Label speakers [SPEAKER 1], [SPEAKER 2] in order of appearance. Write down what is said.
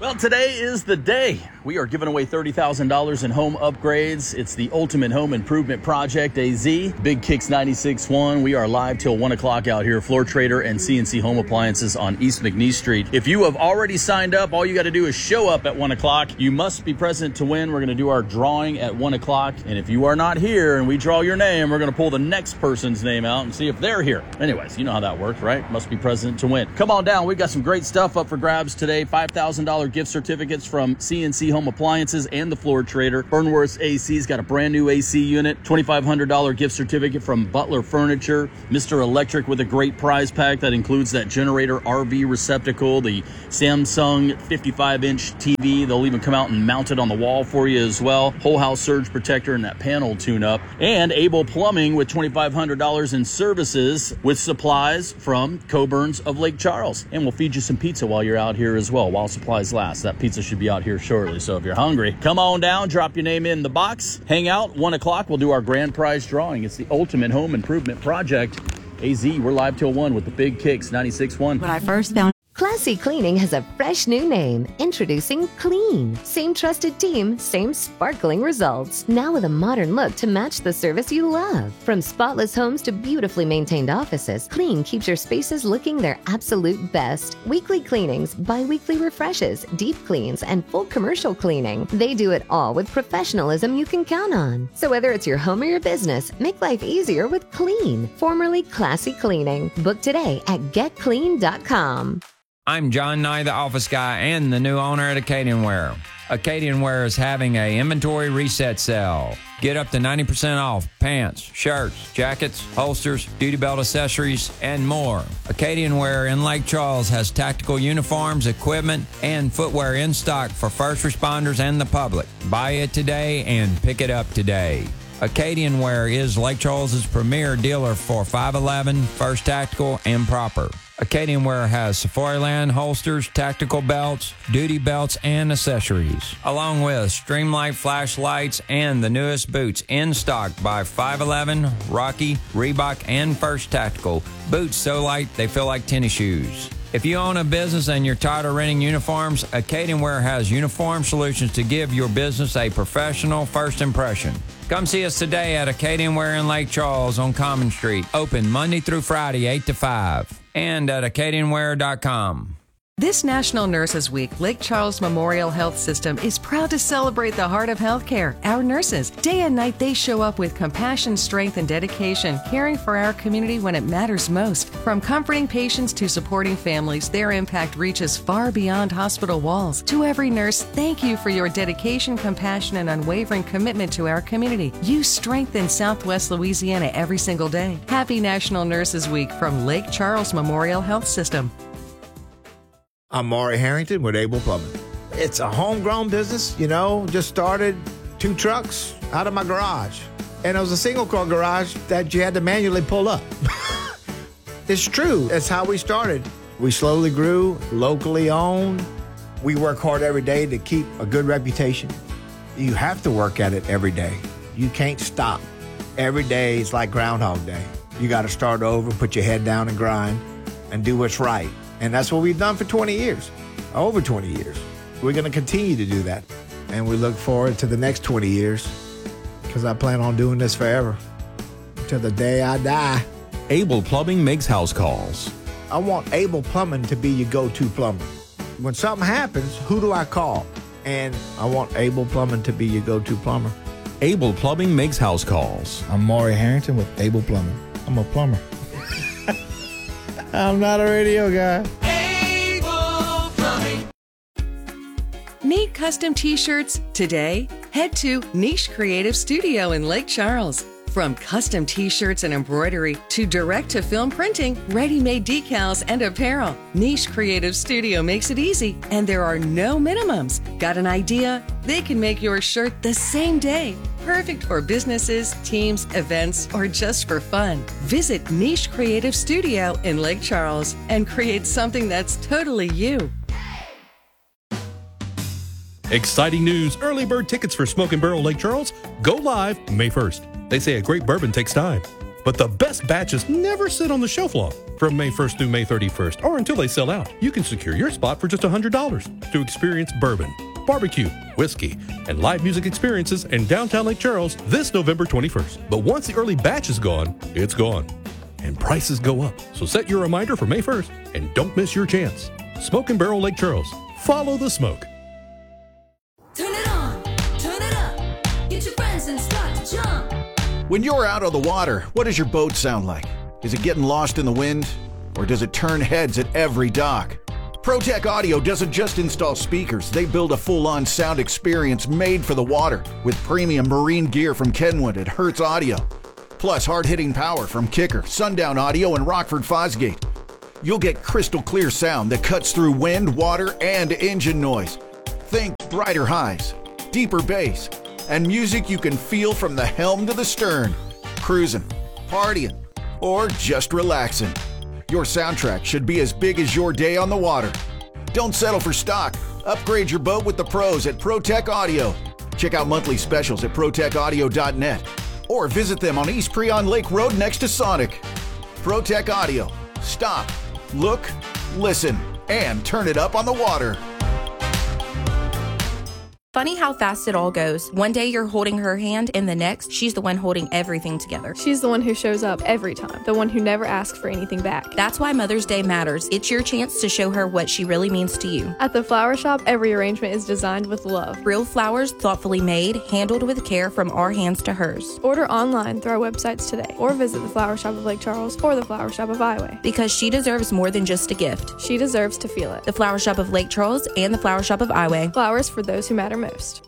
[SPEAKER 1] Well, today is the day. We are giving away $30,000 in home upgrades. It's the Ultimate Home Improvement Project, AZ. Big Kicks 96.1. We are live till 1 o'clock out here. Floor Trader and CNC Home Appliances on East McNeese Street. If you have already signed up, all you got to do is show up at 1 o'clock. You must be present to win. We're going to do our drawing at 1 o'clock. And if you are not here and we draw your name, we're going to pull the next person's name out and see if they're here. Anyways, you know how that works, right? Must be present to win. Come on down. We've got some great stuff up for grabs today. $5,000 gift certificates from CNC Home Appliances and the Floor Trader. Burnworth's AC's got a brand new AC unit. $2,500 gift certificate from Butler Furniture. Mr. Electric with a great prize pack that includes that generator RV receptacle, the Samsung 55-inch TV. They'll even come out and mount it on the wall for you as well. Whole house surge protector and that panel tune-up. And Able Plumbing with $2,500 in services with supplies from Coburn's of Lake Charles. And we'll feed you some pizza while you're out here as well, while supplies last. That pizza should be out here shortly, so if you're hungry, come on down, drop your name in the box, hang out. 1 o'clock, we'll do our grand prize drawing. It's the Ultimate Home Improvement Project. AZ, we're live till 1 with the Big Kicks 96.1.
[SPEAKER 2] When I first found
[SPEAKER 3] Classy Cleaning has a fresh new name. Introducing Clean. Same trusted team, same sparkling results. Now with a modern look to match the service you love. From spotless homes to beautifully maintained offices, Clean keeps your spaces looking their absolute best. Weekly cleanings, bi-weekly refreshes, deep cleans, and full commercial cleaning. They do it all with professionalism you can count on. So whether it's your home or your business, make life easier with Clean, formerly Classy Cleaning. Book today at getclean.com.
[SPEAKER 4] I'm John Nye, the office guy and the new owner at Acadianware. Acadianware is having a inventory reset sale. Get up to 90% off pants, shirts, jackets, holsters, duty belt accessories, and more. Acadianware in Lake Charles has tactical uniforms, equipment, and footwear in stock for first responders and the public. Buy it today and pick it up today. Acadianware is Lake Charles' premier dealer for 511, First Tactical, and Proper. Acadianware has Safariland holsters, tactical belts, duty belts, and accessories, along with Streamlight flashlights and the newest boots in stock by 511, Rocky, Reebok, and First Tactical. Boots so light they feel like tennis shoes. If you own a business and you're tired of renting uniforms, Acadianware has uniform solutions to give your business a professional first impression. Come see us today at Acadianware in Lake Charles on Common Street. Open Monday through Friday, 8 to 5. And at Acadianware.com.
[SPEAKER 2] This National Nurses Week, Lake Charles Memorial Health System is proud to celebrate the heart of healthcare, our nurses. Day and night, they show up with compassion, strength, and dedication, caring for our community when it matters most. From comforting patients to supporting families, their impact reaches far beyond hospital walls. To every nurse, thank you for your dedication, compassion, and unwavering commitment to our community. You strengthen Southwest Louisiana every single day. Happy National Nurses Week from Lake Charles Memorial Health System.
[SPEAKER 5] I'm Maury Harrington with Able Plumbing. It's a homegrown business, just started 2 trucks out of my garage. And it was a single-car garage that you had to manually pull up. It's true. That's how we started. We slowly grew, locally owned. We work hard every day to keep a good reputation. You have to work at it every day. You can't stop. Every day is like Groundhog Day. You got to start over, put your head down and grind, and do what's right. And that's what we've done for 20 years, over 20 years. We're going to continue to do that. And we look forward to the next 20 years because I plan on doing this forever, till the day I die.
[SPEAKER 6] Able Plumbing makes house calls.
[SPEAKER 5] I want Able Plumbing to be your go-to plumber. When something happens, who do I call? And I want Able Plumbing to be your go-to plumber.
[SPEAKER 6] Able Plumbing makes house calls.
[SPEAKER 7] I'm Maury Harrington with Able Plumbing. I'm a plumber. I'm not a radio guy.
[SPEAKER 2] Able Plumbing. Need custom t-shirts? Today, head to Niche Creative Studio in Lake Charles. From custom t-shirts and embroidery to direct-to-film printing, ready-made decals, and apparel, Niche Creative Studio makes it easy, and there are no minimums. Got an idea? They can make your shirt the same day. Perfect for businesses, teams, events, or just for fun. Visit Niche Creative Studio in Lake Charles and create something that's totally you.
[SPEAKER 8] Exciting news. Early bird tickets for Smoke and Barrel Lake Charles go live May 1st. They say a great bourbon takes time. But the best batches never sit on the shelf long. From May 1st through May 31st, or until they sell out, you can secure your spot for just $100 to experience bourbon, barbecue, whiskey, and live music experiences in downtown Lake Charles this November 21st. But once the early batch is gone, it's gone. And prices go up. So set your reminder for May 1st and don't miss your chance. Smoke and Barrel Lake Charles. Follow the smoke.
[SPEAKER 9] Turn it on, turn it up. Get your friends and start to jump.
[SPEAKER 10] When you're out on the water, what does your boat sound like? Is it getting lost in the wind? Or does it turn heads at every dock? ProTech Audio doesn't just install speakers, they build a full-on sound experience made for the water with premium marine gear from Kenwood and Hertz Audio. Plus hard-hitting power from Kicker, Sundown Audio, and Rockford Fosgate. You'll get crystal clear sound that cuts through wind, water, and engine noise. Think brighter highs, deeper bass, and music you can feel from the helm to the stern. Cruising, partying, or just relaxing. Your soundtrack should be as big as your day on the water. Don't settle for stock. Upgrade your boat with the pros at ProTech Audio. Check out monthly specials at protechaudio.net or visit them on East Preon Lake Road next to Sonic. ProTech Audio. Stop, look, listen, and turn it up on the water.
[SPEAKER 11] Funny how fast it all goes. One day you're holding her hand, and the next, she's the one holding everything together.
[SPEAKER 12] She's the one who shows up every time, the one who never asks for anything back.
[SPEAKER 11] That's why Mother's Day matters. It's your chance to show her what she really means to you.
[SPEAKER 12] At the Flower Shop, every arrangement is designed with love.
[SPEAKER 11] Real flowers, thoughtfully made, handled with care from our hands to hers.
[SPEAKER 12] Order online through our websites today, or visit the Flower Shop of Lake Charles or the Flower Shop of Iway.
[SPEAKER 11] Because she deserves more than just a gift.
[SPEAKER 12] She deserves to feel it.
[SPEAKER 11] The Flower Shop of Lake Charles and the Flower Shop of Iway.
[SPEAKER 12] Flowers for those who matter most.